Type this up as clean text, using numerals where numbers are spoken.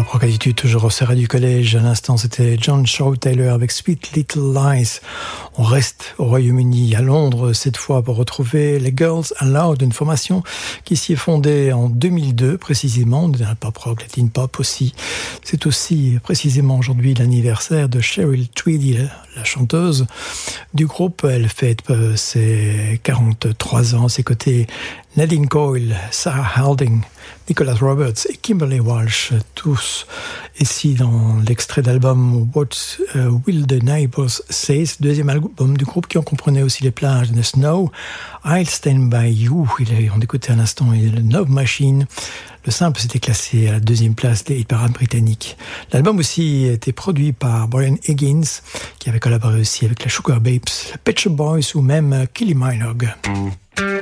Rock Attitude, toujours au Serra du Collège. À l'instant, c'était John Shaw Taylor avec Sweet Little Lies. On reste au Royaume-Uni, à Londres, cette fois, pour retrouver les Girls Aloud, une formation qui s'y est fondée en 2002, précisément, dans un pop rock, latin pop aussi. C'est aussi, précisément, aujourd'hui, l'anniversaire de Cheryl Tweedy, la chanteuse du groupe. Elle fête ses 43 ans, à ses côtés Nadine Coyle, Sarah Halding, Nicholas Roberts et Kimberly Walsh, tous ici dans l'extrait d'album What Will the Neighbors Say, ce deuxième album du groupe qui en comprenait aussi les plages de Snow, I'll Stand By You, on écoutait à l'instant le Love Machine. Le simple s'était classé à la deuxième place des hit-parades britanniques. L'album aussi a été produit par Brian Higgins, qui avait collaboré aussi avec la Sugar Babes, la Pet Shop Boys ou même Kylie Minogue.